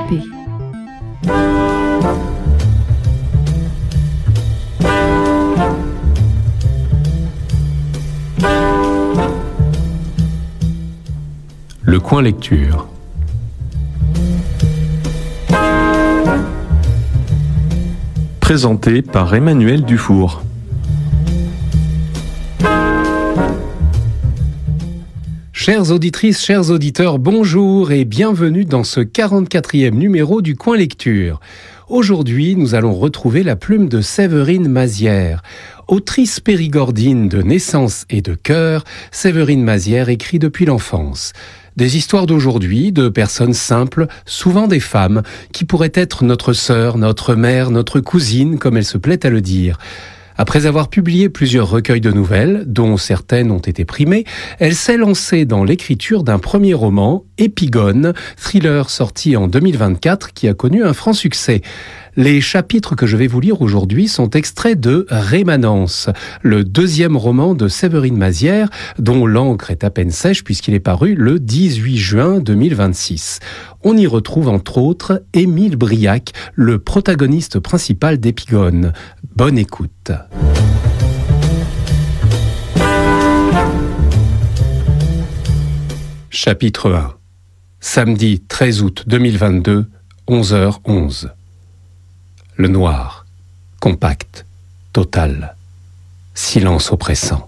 RP. Le coin lecture. Présenté par Emmanuel Dufour. Chères auditrices, chers auditeurs, bonjour et bienvenue dans ce 44e numéro du Coin Lecture. Aujourd'hui, nous allons retrouver la plume de Séverine Mazières. Autrice périgordine de naissance et de cœur, Séverine Mazières écrit depuis l'enfance. Des histoires d'aujourd'hui, de personnes simples, souvent des femmes, qui pourraient être notre sœur, notre mère, notre cousine, comme elle se plaît à le dire. Après avoir publié plusieurs recueils de nouvelles, dont certaines ont été primées, elle s'est lancée dans l'écriture d'un premier roman, Épigone, thriller sorti en 2024 qui a connu un franc succès. Les chapitres que je vais vous lire aujourd'hui sont extraits de Rémanence, le deuxième roman de Séverine Mazières, dont l'encre est à peine sèche puisqu'il est paru le 18 juin 2026. On y retrouve entre autres Émile Briac, le protagoniste principal d'Épigone. Bonne écoute. Chapitre 1. Samedi 13 août 2022, 11h11. Le noir, compact, total, silence oppressant.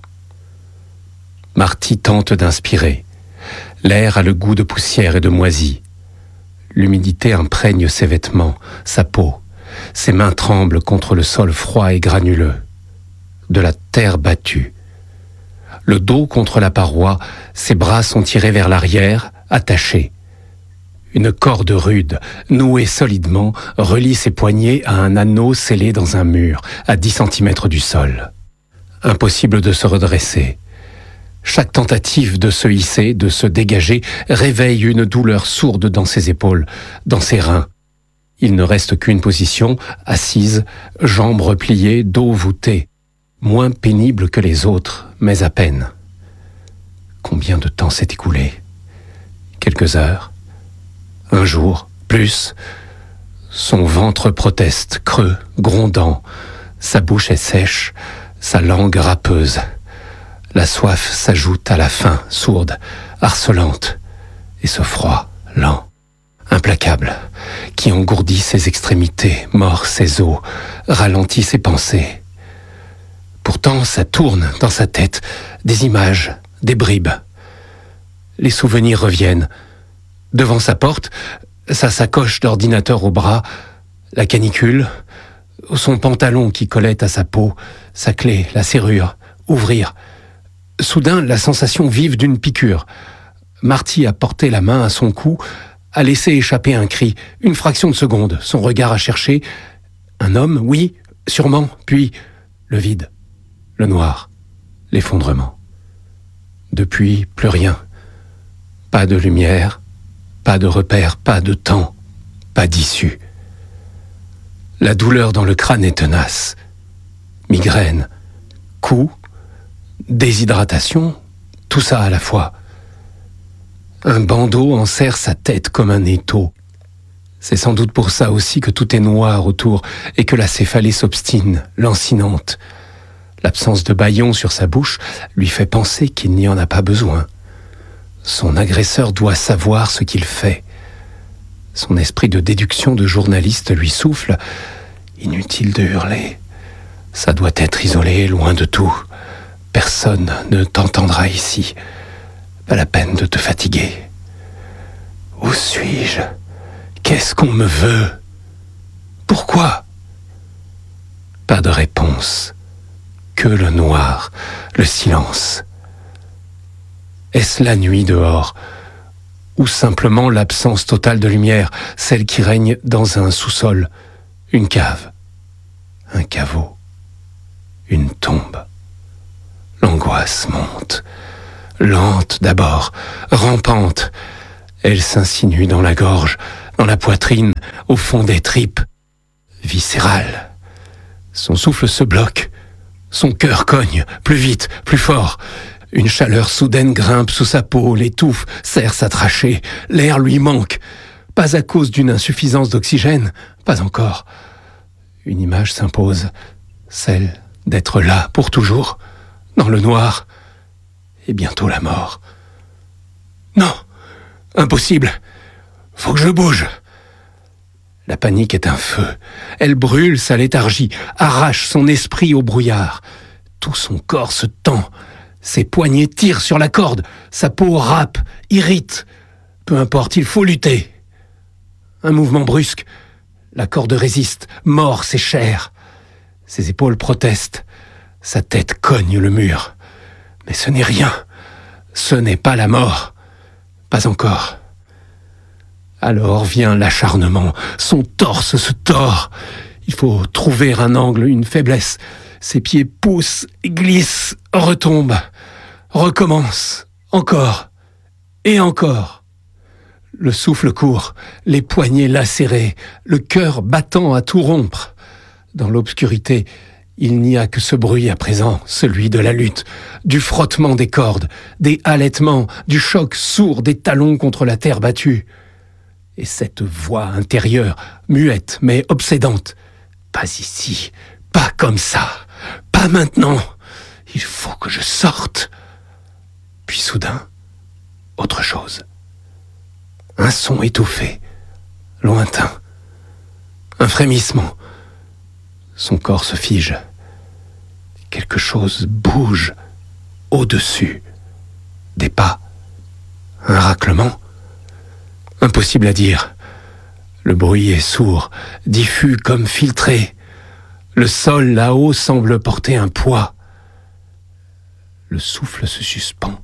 Marty tente d'inspirer. L'air a le goût de poussière et de moisie. L'humidité imprègne ses vêtements, sa peau. Ses mains tremblent contre le sol froid et granuleux. De la terre battue. Le dos contre la paroi, ses bras sont tirés vers l'arrière, attachés. Une corde rude, nouée solidement, relie ses poignets à un anneau scellé dans un mur, à 10 cm du sol. Impossible de se redresser. Chaque tentative de se hisser, de se dégager, réveille une douleur sourde dans ses épaules, dans ses reins. Il ne reste qu'une position, assise, jambes repliées, dos voûté. Moins pénible que les autres, mais à peine. Combien de temps s'est écoulé ? Quelques heures ? Un jour, plus. Son ventre proteste, creux, grondant. Sa bouche est sèche, sa langue râpeuse. La soif s'ajoute à la faim, sourde, harcelante. Et ce froid, lent, implacable, qui engourdit ses extrémités, mord ses os, ralentit ses pensées. Pourtant, ça tourne dans sa tête, des images, des bribes. Les souvenirs reviennent. Devant sa porte, sa sacoche d'ordinateur au bras, la canicule, son pantalon qui collait à sa peau, sa clé, la serrure, ouvrir. Soudain, la sensation vive d'une piqûre. Marty a porté la main à son cou, a laissé échapper un cri. Une fraction de seconde, son regard a cherché. Un homme, oui, sûrement, puis le vide, le noir, l'effondrement. Depuis, plus rien. Pas de lumière. Pas de repère, pas de temps, pas d'issue. La douleur dans le crâne est tenace. Migraine, coup, déshydratation, tout ça à la fois. Un bandeau enserre sa tête comme un étau. C'est sans doute pour ça aussi que tout est noir autour et que la céphalée s'obstine, lancinante. L'absence de bâillon sur sa bouche lui fait penser qu'il n'y en a pas besoin. Son agresseur doit savoir ce qu'il fait. Son esprit de déduction de journaliste lui souffle. Inutile de hurler. Ça doit être isolé, loin de tout. Personne ne t'entendra ici. Pas la peine de te fatiguer. Où suis-je ? Qu'est-ce qu'on me veut ? Pourquoi ? Pas de réponse. Que le noir, le silence. Est-ce la nuit dehors ? Ou simplement l'absence totale de lumière, celle qui règne dans un sous-sol, une cave, un caveau, une tombe ? L'angoisse monte, lente d'abord, rampante. Elle s'insinue dans la gorge, dans la poitrine, au fond des tripes. Viscérale. Son souffle se bloque, son cœur cogne, plus vite, plus fort. Une chaleur soudaine grimpe sous sa peau, l'étouffe, serre sa trachée. L'air lui manque. pas à cause d'une insuffisance d'oxygène, pas encore. Une image s'impose, celle d'être là pour toujours, dans le noir, et bientôt la mort. Non, impossible, faut que je bouge. La panique est un feu, elle brûle sa léthargie, arrache son esprit au brouillard. Tout son corps se tend, ses poignets tirent sur la corde, sa peau râpe, irrite. Peu importe, il faut lutter. Un mouvement brusque, la corde résiste, mord ses chairs. Ses épaules protestent, sa tête cogne le mur. Mais ce n'est rien, ce n'est pas la mort, pas encore. Alors vient l'acharnement, son torse se tord. Il faut trouver un angle, une faiblesse. Ses pieds poussent, glissent, retombent, recommencent, encore et encore. Le souffle court, les poignets lacérés, le cœur battant à tout rompre. Dans l'obscurité, il n'y a que ce bruit à présent, celui de la lutte, du frottement des cordes, des halètements, du choc sourd des talons contre la terre battue. Et cette voix intérieure, muette mais obsédante. Pas ici, pas comme ça, pas maintenant. Il faut que je sorte. Puis soudain, autre chose. Un son étouffé, lointain. Un frémissement. Son corps se fige. Quelque chose bouge au-dessus. Des pas. Un raclement. Impossible à dire. Le bruit est sourd, diffus comme filtré. Le sol là-haut semble porter un poids. Le souffle se suspend.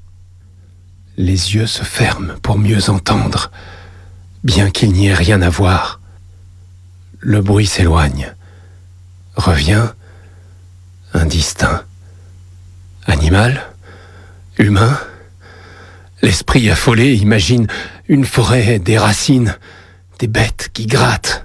Les yeux se ferment pour mieux entendre, bien qu'il n'y ait rien à voir. Le bruit s'éloigne, revient, indistinct. Animal, humain. L'esprit affolé imagine une forêt, des racines, des bêtes qui grattent.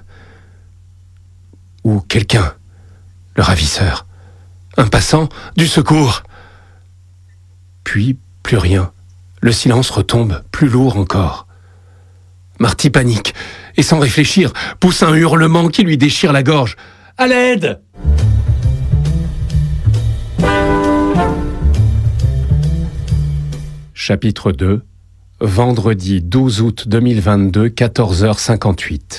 Ou quelqu'un, le ravisseur, un passant, du secours. Puis plus rien. Le silence retombe, plus lourd encore. Marty panique, et sans réfléchir, pousse un hurlement qui lui déchire la gorge. « À l'aide !» Chapitre 2. Vendredi 12 août 2022, 14h58.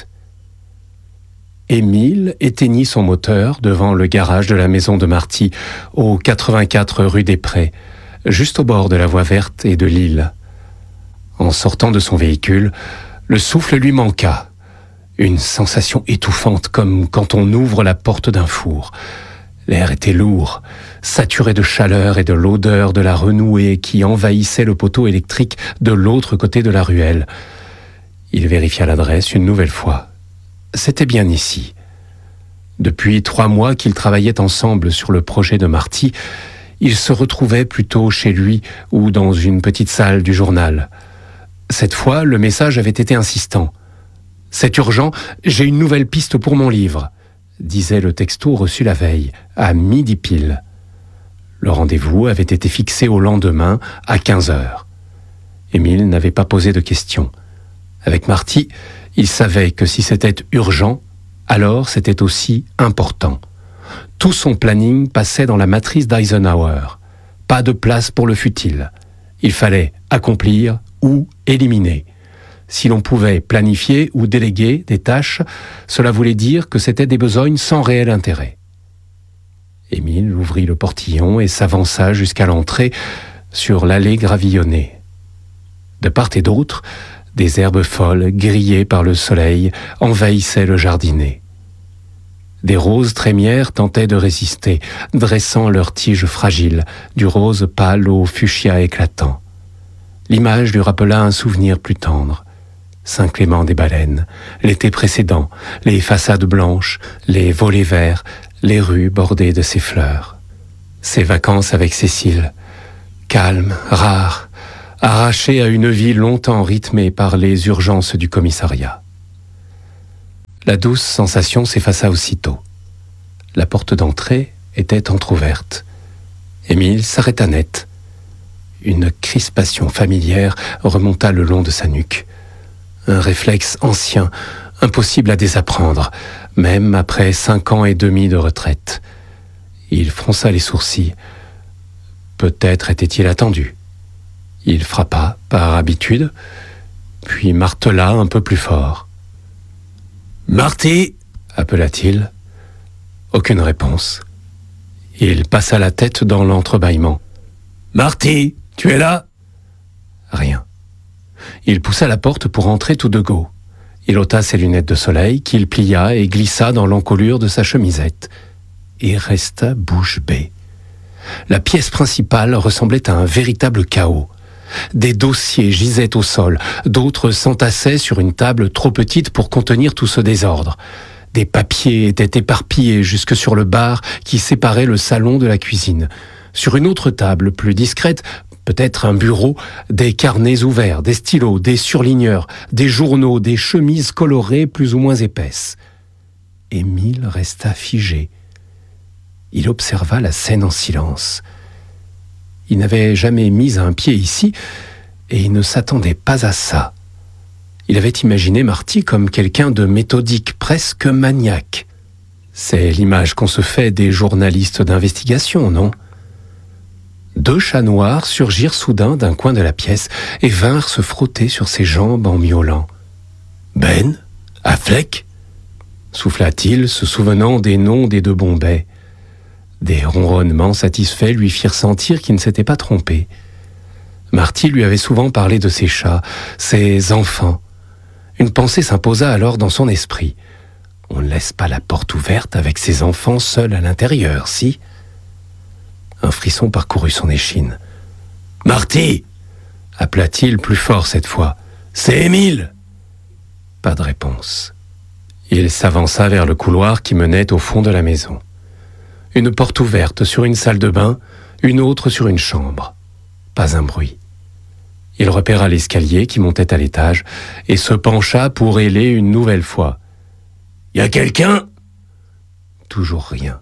Émile éteignit son moteur devant le garage de la maison de Marty, au 84 rue des Prés, juste au bord de la voie verte et de l'île. En sortant de son véhicule, le souffle lui manqua. Une sensation étouffante comme quand on ouvre la porte d'un four. L'air était lourd, saturé de chaleur et de l'odeur de la renouée qui envahissait le poteau électrique de l'autre côté de la ruelle. Il vérifia l'adresse une nouvelle fois. C'était bien ici. Depuis 3 mois qu'ils travaillaient ensemble sur le projet de Marty, ils se retrouvaient plutôt chez lui ou dans une petite salle du journal. Cette fois, le message avait été insistant. « C'est urgent, j'ai une nouvelle piste pour mon livre », disait le texto reçu la veille, à midi pile. Le rendez-vous avait été fixé au lendemain, à 15h. Émile n'avait pas posé de questions. Avec Marty, il savait que si c'était urgent, alors c'était aussi important. Tout son planning passait dans la matrice d'Eisenhower. Pas de place pour le futile. Il fallait accomplir ou éliminer. Si l'on pouvait planifier ou déléguer des tâches, cela voulait dire que c'était des besognes sans réel intérêt. Émile ouvrit le portillon et s'avança jusqu'à l'entrée sur l'allée gravillonnée. De part et d'autre, des herbes folles, grillées par le soleil, envahissaient le jardinet. Des roses trémières tentaient de résister, dressant leurs tiges fragiles, du rose pâle au fuchsia éclatant. L'image lui rappela un souvenir plus tendre. Saint-Clément-des-Baleines, l'été précédent, les façades blanches, les volets verts, les rues bordées de ses fleurs. Ses vacances avec Cécile, calmes, rares, arrachées à une vie longtemps rythmée par les urgences du commissariat. La douce sensation s'effaça aussitôt. La porte d'entrée était entr'ouverte. Émile s'arrêta net. Une crispation familière remonta le long de sa nuque. Un réflexe ancien, impossible à désapprendre, même après 5 ans et demi de retraite. Il fronça les sourcils. Peut-être était-il attendu. Il frappa, par habitude, puis martela un peu plus fort. « Marty !» appela-t-il. Aucune réponse. Il passa la tête dans l'entrebâillement. « Marty, tu es là ?» Rien. Il poussa la porte pour entrer tout de go. Il ôta ses lunettes de soleil, qu'il plia et glissa dans l'encolure de sa chemisette, et resta bouche bée. La pièce principale ressemblait à un véritable chaos. Des dossiers gisaient au sol, d'autres s'entassaient sur une table trop petite pour contenir tout ce désordre. Des papiers étaient éparpillés jusque sur le bar qui séparait le salon de la cuisine. Sur une autre table, plus discrète, peut-être un bureau, des carnets ouverts, des stylos, des surligneurs, des journaux, des chemises colorées plus ou moins épaisses. Émile resta figé. Il observa la scène en silence. Il n'avait jamais mis un pied ici et il ne s'attendait pas à ça. Il avait imaginé Marty comme quelqu'un de méthodique, presque maniaque. C'est l'image qu'on se fait des journalistes d'investigation, non ? 2 chats noirs surgirent soudain d'un coin de la pièce et vinrent se frotter sur ses jambes en miaulant. « Ben ? Affleck ?» souffla-t-il, se souvenant des noms des 2 Bombay. Des ronronnements satisfaits lui firent sentir qu'il ne s'était pas trompé. Marty lui avait souvent parlé de ses chats, ses enfants. Une pensée s'imposa alors dans son esprit. On ne laisse pas la porte ouverte avec ses enfants seuls à l'intérieur, si ? Un frisson parcourut son échine. « Marty !» appela-t-il plus fort cette fois. « C'est Émile !» Pas de réponse. Il s'avança vers le couloir qui menait au fond de la maison. Une porte ouverte sur une salle de bain, une autre sur une chambre. Pas un bruit. Il repéra l'escalier qui montait à l'étage et se pencha pour héler une nouvelle fois. « Y a quelqu'un ?» Toujours rien.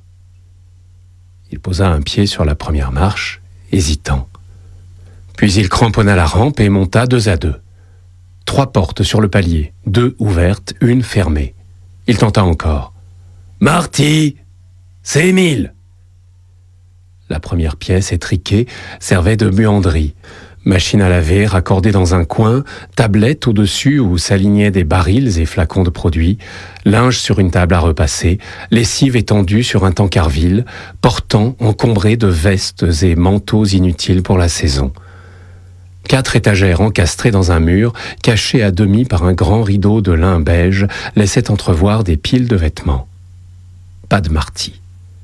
Il posa un pied sur la première marche, hésitant. Puis il cramponna la rampe et monta 2 à 2. 3 portes sur le palier, 2 ouvertes, une fermée. Il tenta encore. « Marty ! C'est Émile !» La première pièce, étriquée, servait de buanderie. Machine à laver raccordée dans un coin, tablette au-dessus où s'alignaient des barils et flacons de produits, linge sur une table à repasser, lessive étendue sur un tancarville, portant encombré de vestes et manteaux inutiles pour la saison. 4 étagères encastrées dans un mur, cachées à demi par un grand rideau de lin beige, laissaient entrevoir des piles de vêtements. Pas de Marty.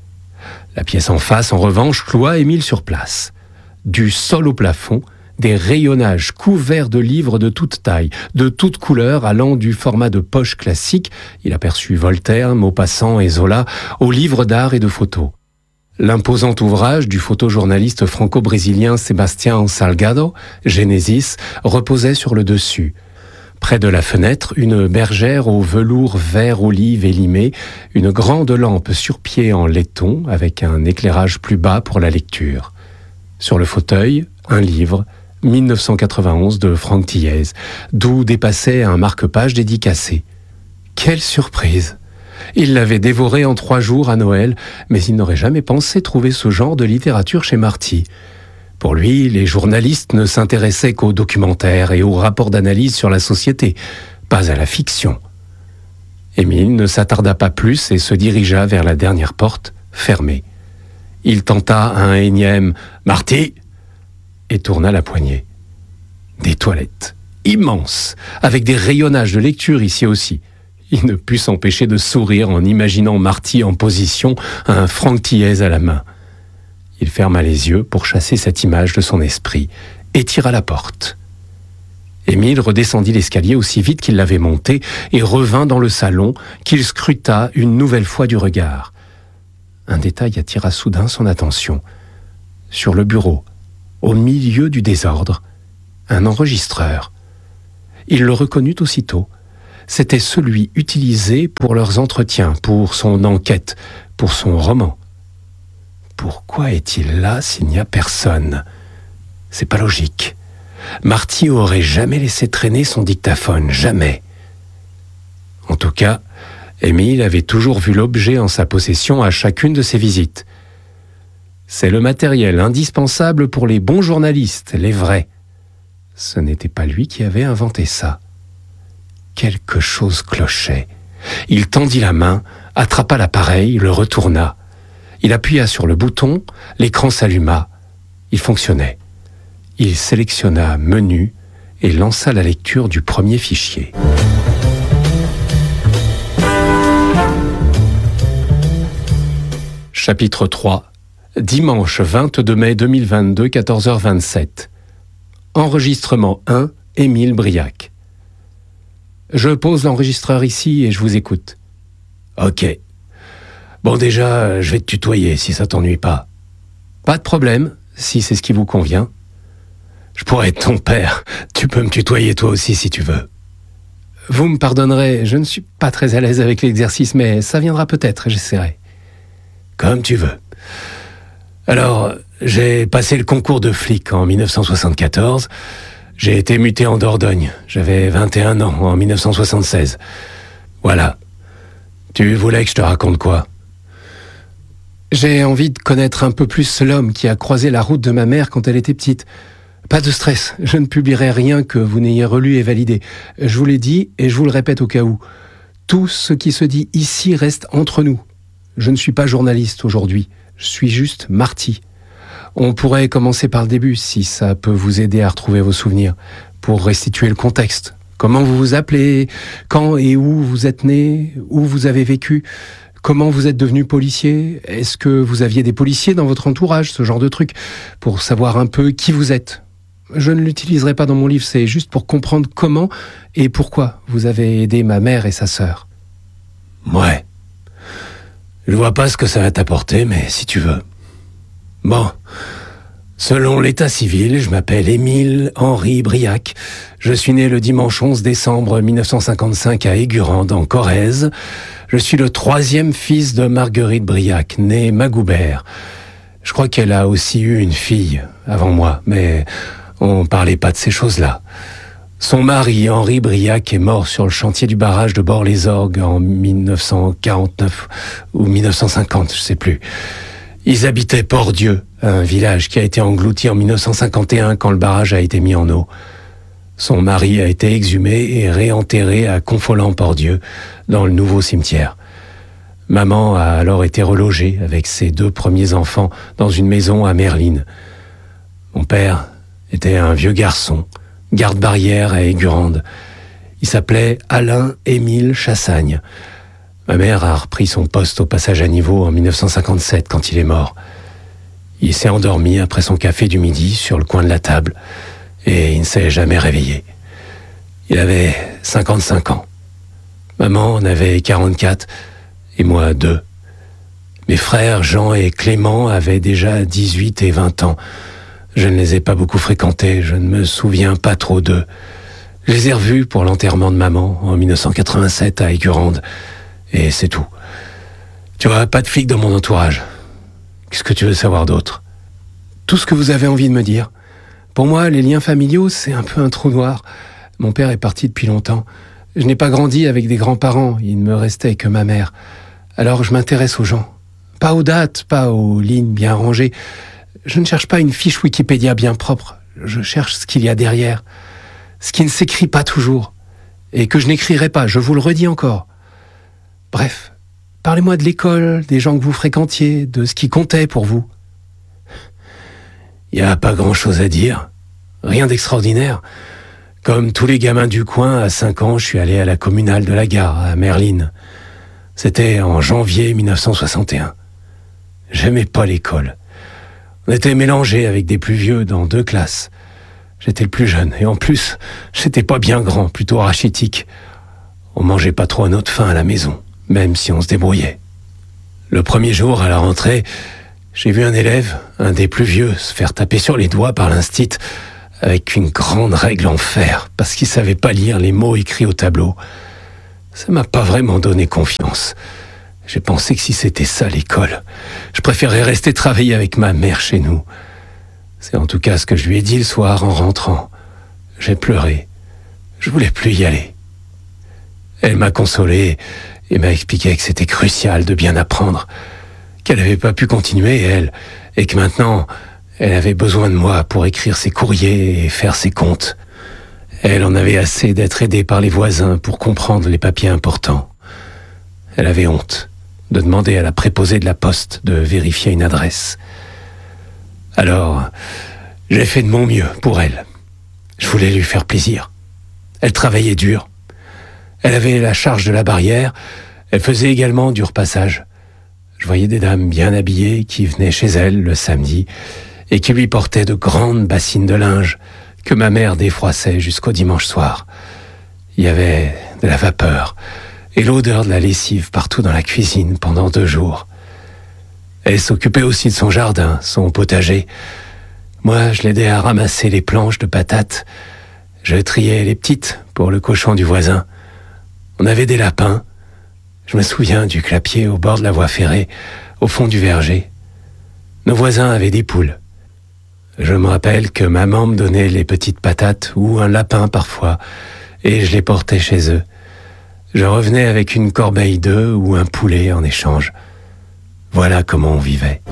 La pièce en face, en revanche, cloua Émile sur place. Du sol au plafond, des rayonnages couverts de livres de toute taille, de toutes couleurs, allant du format de poche classique, il aperçut Voltaire, Maupassant et Zola, aux livres d'art et de photos. L'imposant ouvrage du photojournaliste franco-brésilien Sébastien Salgado, Genesis, reposait sur le dessus. Près de la fenêtre, une bergère au velours vert olive élimé, une grande lampe sur pied en laiton avec un éclairage plus bas pour la lecture. Sur le fauteuil, un livre, 1991 de Franck Thiès, d'où dépassait un marque-page dédicacé. Quelle surprise! Il l'avait dévoré en 3 jours à Noël, mais il n'aurait jamais pensé trouver ce genre de littérature chez Marty. Pour lui, les journalistes ne s'intéressaient qu'aux documentaires et aux rapports d'analyse sur la société, pas à la fiction. Émile ne s'attarda pas plus et se dirigea vers la dernière porte, fermée. Il tenta un énième « Marty !» et tourna la poignée. Des toilettes, immenses, avec des rayonnages de lecture ici aussi. Il ne put s'empêcher de sourire en imaginant Marty en position, un Franck Thiès à la main. Il ferma les yeux pour chasser cette image de son esprit et tira la porte. Émile redescendit l'escalier aussi vite qu'il l'avait monté et revint dans le salon qu'il scruta une nouvelle fois du regard. Un détail attira soudain son attention. Sur le bureau, au milieu du désordre, un enregistreur. Il le reconnut aussitôt. C'était celui utilisé pour leurs entretiens, pour son enquête, pour son roman. Pourquoi est-il là s'il n'y a personne ? C'est pas logique. Marty aurait jamais laissé traîner son dictaphone, jamais. En tout cas, Émile avait toujours vu l'objet en sa possession à chacune de ses visites. C'est le matériel indispensable pour les bons journalistes, les vrais. Ce n'était pas lui qui avait inventé ça. Quelque chose clochait. Il tendit la main, attrapa l'appareil, le retourna. Il appuya sur le bouton, l'écran s'alluma. Il fonctionnait. Il sélectionna Menu et lança la lecture du premier fichier. Chapitre 3. Dimanche 22 mai 2022, 14h27. Enregistrement 1, Émile Briac. Je pose l'enregistreur ici et je vous écoute. Ok. Bon, déjà, je vais te tutoyer si ça t'ennuie pas. Pas de problème, si c'est ce qui vous convient. Je pourrais être ton père. Tu peux me tutoyer toi aussi si tu veux. Vous me pardonnerez, je ne suis pas très à l'aise avec l'exercice, mais ça viendra peut-être, j'essaierai. Comme tu veux. Alors, j'ai passé le concours de flic en 1974. J'ai été muté en Dordogne. J'avais 21 ans en 1976. Voilà. Tu voulais que je te raconte quoi ? J'ai envie de connaître un peu plus l'homme qui a croisé la route de ma mère quand elle était petite. Pas de stress, je ne publierai rien que vous n'ayez relu et validé. Je vous l'ai dit et je vous le répète au cas où. Tout ce qui se dit ici reste entre nous. Je ne suis pas journaliste aujourd'hui, je suis juste Marty. On pourrait commencer par le début, si ça peut vous aider à retrouver vos souvenirs, pour restituer le contexte. Comment vous vous appelez, quand et où vous êtes né, où vous avez vécu, comment vous êtes devenu policier, est-ce que vous aviez des policiers dans votre entourage, ce genre de truc, pour savoir un peu qui vous êtes. Je ne l'utiliserai pas dans mon livre, c'est juste pour comprendre comment et pourquoi vous avez aidé ma mère et sa sœur. Ouais. Je vois pas ce que ça va t'apporter, mais si tu veux. Bon. Selon l'état civil, je m'appelle Émile Henri Briac. Je suis né le dimanche 11 décembre 1955 à Aigurande, en Corrèze. Je suis le 3e fils de Marguerite Briac, née Magoubert. Je crois qu'elle a aussi eu une fille avant moi, mais on parlait pas de ces choses-là. Son mari, Henri Briac, est mort sur le chantier du barrage de Bord-les-Orgues en 1949 ou 1950, je sais plus. Ils habitaient Port-Dieu, un village qui a été englouti en 1951 quand le barrage a été mis en eau. Son mari a été exhumé et réenterré à Confolens-Port-Dieu, dans le nouveau cimetière. Maman a alors été relogée avec ses 2 premiers enfants dans une maison à Merline. Mon père était un vieux garçon, garde-barrière à Aigurande. Il s'appelait Alain-Émile Chassagne. Ma mère a repris son poste au passage à niveau en 1957 quand il est mort. Il s'est endormi après son café du midi sur le coin de la table et il ne s'est jamais réveillé. Il avait 55 ans. Maman en avait 44 et moi 2. Mes frères Jean et Clément avaient déjà 18 et 20 ans. Je ne les ai pas beaucoup fréquentés, je ne me souviens pas trop d'eux. Je les ai revus pour l'enterrement de maman en 1987 à Aigurande. Et c'est tout. Tu vois, pas de flic dans mon entourage. Qu'est-ce que tu veux savoir d'autre ? Tout ce que vous avez envie de me dire. Pour moi, les liens familiaux, c'est un peu un trou noir. Mon père est parti depuis longtemps. Je n'ai pas grandi avec des grands-parents, il ne me restait que ma mère. Alors je m'intéresse aux gens. Pas aux dates, pas aux lignes bien rangées. Je ne cherche pas une fiche Wikipédia bien propre. Je cherche ce qu'il y a derrière. Ce qui ne s'écrit pas toujours. Et que je n'écrirai pas, je vous le redis encore. Bref, parlez-moi de l'école, des gens que vous fréquentiez, de ce qui comptait pour vous. Il n'y a pas grand-chose à dire. Rien d'extraordinaire. Comme tous les gamins du coin, à 5 ans, je suis allé à la communale de la gare, à Merline. C'était en janvier 1961. J'aimais pas l'école. On était mélangés avec des plus vieux dans 2 classes. J'étais le plus jeune, et en plus, j'étais pas bien grand, plutôt rachitique. On mangeait pas trop à notre faim à la maison, même si on se débrouillait. Le premier jour, à la rentrée, j'ai vu un élève, un des plus vieux, se faire taper sur les doigts par l'instit avec une grande règle en fer, parce qu'il savait pas lire les mots écrits au tableau. Ça m'a pas vraiment donné confiance. J'ai pensé que si c'était ça l'école, je préférerais rester travailler avec ma mère chez nous. C'est en tout cas ce que je lui ai dit le soir en rentrant. J'ai pleuré. Je voulais plus y aller. Elle m'a consolé et m'a expliqué que c'était crucial de bien apprendre, qu'elle n'avait pas pu continuer, elle, et que maintenant, elle avait besoin de moi pour écrire ses courriers et faire ses comptes. Elle en avait assez d'être aidée par les voisins pour comprendre les papiers importants. Elle avait honte de demander à la préposée de la poste de vérifier une adresse. Alors, j'ai fait de mon mieux pour elle. Je voulais lui faire plaisir. Elle travaillait dur. Elle avait la charge de la barrière. Elle faisait également du repassage. Je voyais des dames bien habillées qui venaient chez elle le samedi et qui lui portaient de grandes bassines de linge que ma mère défroissait jusqu'au dimanche soir. Il y avait de la vapeur et l'odeur de la lessive partout dans la cuisine pendant 2 jours. Elle s'occupait aussi de son jardin, son potager. Moi, je l'aidais à ramasser les planches de patates. Je triais les petites pour le cochon du voisin. On avait des lapins. Je me souviens du clapier au bord de la voie ferrée, au fond du verger. Nos voisins avaient des poules. Je me rappelle que maman me donnait les petites patates ou un lapin parfois, et je les portais chez eux. Je revenais avec une corbeille d'œufs ou un poulet en échange. Voilà comment on vivait.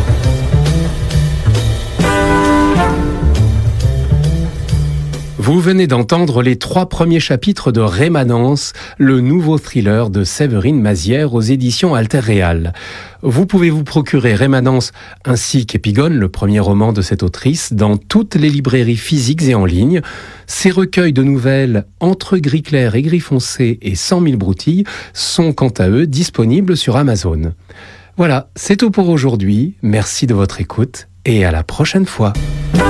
Vous venez d'entendre les 3 premiers chapitres de Rémanence, le nouveau thriller de Séverine Mazières aux éditions Alter Real. Vous pouvez vous procurer Rémanence ainsi qu'Épigone, le premier roman de cette autrice, dans toutes les librairies physiques et en ligne. Ces recueils de nouvelles Entre gris clair et gris foncé et 100 000 broutilles sont quant à eux disponibles sur Amazon. Voilà, c'est tout pour aujourd'hui. Merci de votre écoute et à la prochaine fois.